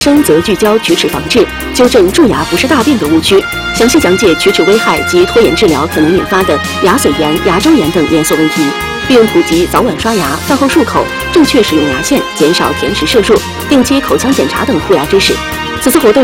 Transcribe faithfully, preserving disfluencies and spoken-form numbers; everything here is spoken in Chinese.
生则聚焦龋齿防治，纠正蛀牙不是大病的误区，详细讲解龋齿危害及拖延治疗可能引发的牙髓炎、牙周炎等连锁问题，并普及早晚刷牙、饭后漱口、正确使用牙线、减少甜食摄入、定期口腔检查等护牙知识。此次活动